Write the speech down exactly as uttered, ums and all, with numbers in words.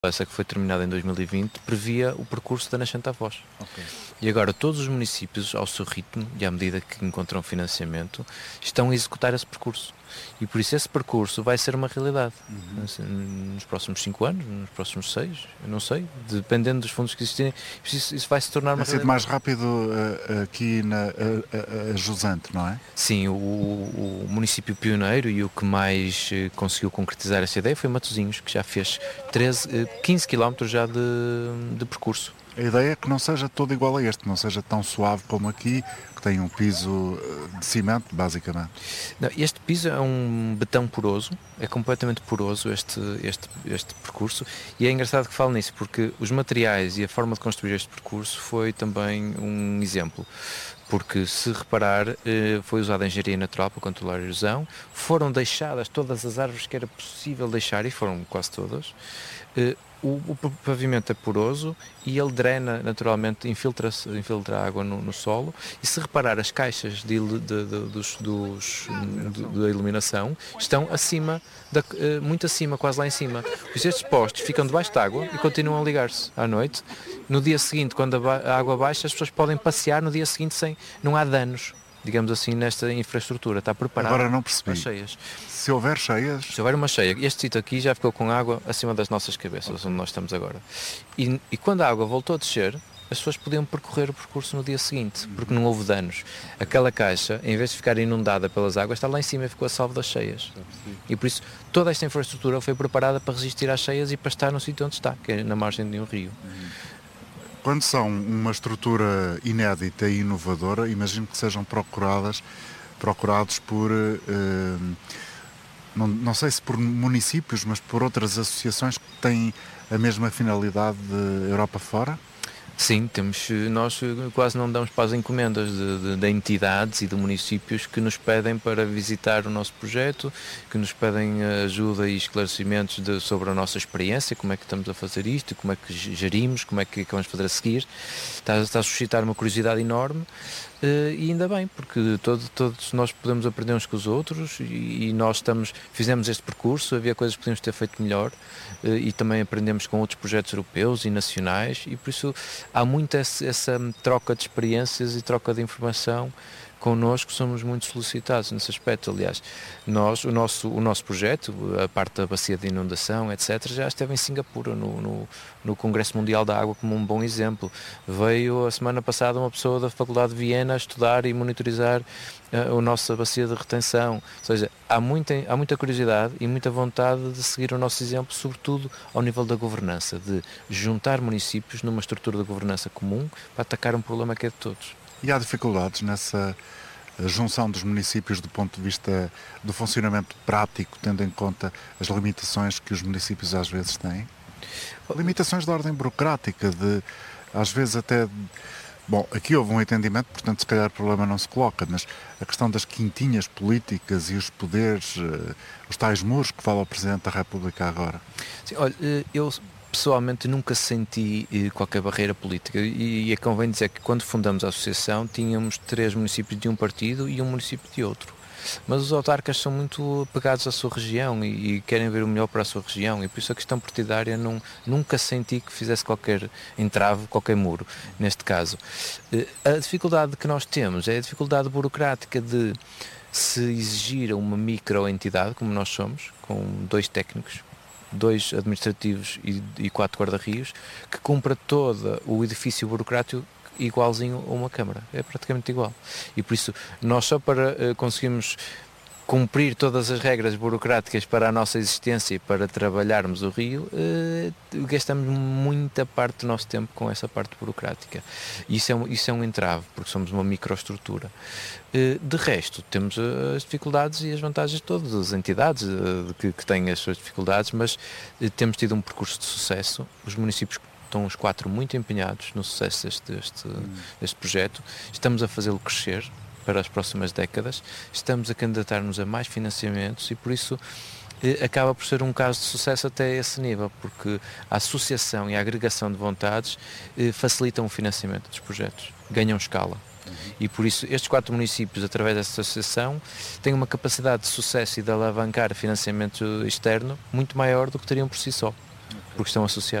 essa que foi terminada em dois mil e vinte, previa o percurso da Nascente à Foz. Okay. E agora todos os municípios, ao seu ritmo e à medida que encontram financiamento, estão a executar esse percurso. E por isso esse percurso vai ser uma realidade. Uhum. Assim, nos próximos cinco anos, nos próximos seis, eu não sei, dependendo dos fundos que existirem, isso, isso vai se tornar uma vai ser mais rápido uh, aqui na uh, uh, Jusante, não é? Sim, o, o município pioneiro e o que mais uh, conseguiu concretizar essa ideia foi Matosinhos, que já fez treze, uh, quinze quilómetros já de, de percurso. A ideia é que não seja todo igual a este, não seja tão suave como aqui, que tem um piso de cimento, basicamente. Não, este piso é um betão poroso, é completamente poroso este, este, este percurso, e é engraçado que falo nisso, porque os materiais e a forma de construir este percurso foi também um exemplo. Porque, se reparar, foi usada a engenharia natural para controlar a erosão, foram deixadas todas as árvores que era possível deixar, e foram quase todas. O, o pavimento é poroso e ele drena naturalmente, infiltra, infiltra água no, no solo, e se reparar as caixas de, de, de, dos, dos, de, da iluminação estão acima, da, muito acima, quase lá em cima. Pois estes postes ficam debaixo de água e continuam a ligar-se à noite. No dia seguinte, quando a, a água baixa, as pessoas podem passear no dia seguinte sem, não há danos, digamos assim, nesta infraestrutura. Está preparada. Agora não percebi. Para cheias. Se houver cheias... Se houver uma cheia, este sítio aqui já ficou com água acima das nossas cabeças, okay, onde nós estamos agora. E, e quando a água voltou a descer, as pessoas podiam percorrer o percurso no dia seguinte, porque não houve danos. Aquela caixa, em vez de ficar inundada pelas águas, está lá em cima e ficou a salvo das cheias. E por isso, toda esta infraestrutura foi preparada para resistir às cheias e para estar no sítio onde está, que é na margem de um rio. Quando são uma estrutura inédita e inovadora, imagino que sejam procuradas, procurados por... Uh, Não, não sei se por municípios, mas por outras associações que têm a mesma finalidade de Europa fora? Sim, temos, nós quase não damos para as encomendas de, de, de entidades e de municípios que nos pedem para visitar o nosso projeto, que nos pedem ajuda e esclarecimentos de, sobre a nossa experiência, como é que estamos a fazer isto, como é que gerimos, como é que, que vamos fazer a seguir. Está, está a suscitar uma curiosidade enorme. Uh, e ainda bem, porque todo, todos nós podemos aprender uns com os outros, e, e nós estamos, fizemos este percurso, havia coisas que podíamos ter feito melhor, uh, e também aprendemos com outros projetos europeus e nacionais, e por isso há muito essa, essa troca de experiências e troca de informação connosco, somos muito solicitados nesse aspecto. Aliás, nós, o nosso, o nosso projeto, a parte da bacia de inundação, etcétera, já esteve em Singapura, no, no, no Congresso Mundial da Água, como um bom exemplo. Veio a semana passada uma pessoa da Faculdade de Viena a estudar e monitorizar a, a nossa bacia de retenção. Ou seja, há muita, há muita curiosidade e muita vontade de seguir o nosso exemplo, sobretudo ao nível da governança, de juntar municípios numa estrutura de governança comum para atacar um problema que é de todos. E há dificuldades nessa junção dos municípios do ponto de vista do funcionamento prático, tendo em conta as limitações que os municípios às vezes têm? Limitações de ordem burocrática, de às vezes até... Bom, aqui houve um entendimento, portanto se calhar o problema não se coloca, mas a questão das quintinhas políticas e os poderes, os tais muros que fala o Presidente da República agora. Sim, olha, eu... pessoalmente nunca senti eh, qualquer barreira política, e, e é convém dizer que quando fundamos a associação tínhamos três municípios de um partido e um município de outro, mas os autarcas são muito pegados à sua região e, e querem ver o melhor para a sua região, e por isso a questão partidária não, nunca senti que fizesse qualquer entrave, qualquer muro neste caso. Eh, a dificuldade que nós temos é a dificuldade burocrática de se exigir a uma microentidade, como nós somos, com dois técnicos, dois administrativos e, e quatro guarda-rios, que cumpra todo o edifício burocrático igualzinho a uma Câmara, é praticamente igual. E por isso, nós só para uh, conseguirmos cumprir todas as regras burocráticas para a nossa existência e para trabalharmos o rio, uh, gastamos muita parte do nosso tempo com essa parte burocrática. E isso é um, isso é um entrave, porque somos uma microestrutura. Uh, de resto, temos as dificuldades e as vantagens de todas as entidades uh, que, que têm as suas dificuldades, mas uh, temos tido um percurso de sucesso. Os municípios estão os quatro muito empenhados no sucesso deste, deste, hum. deste projeto. Estamos a fazê-lo crescer para as próximas décadas, estamos a candidatar-nos a mais financiamentos e por isso eh, acaba por ser um caso de sucesso até esse nível, porque a associação e a agregação de vontades eh, facilitam o financiamento dos projetos, ganham escala. Uhum. E por isso estes quatro municípios, através desta associação, têm uma capacidade de sucesso e de alavancar financiamento externo muito maior do que teriam por si só. porque estão associados.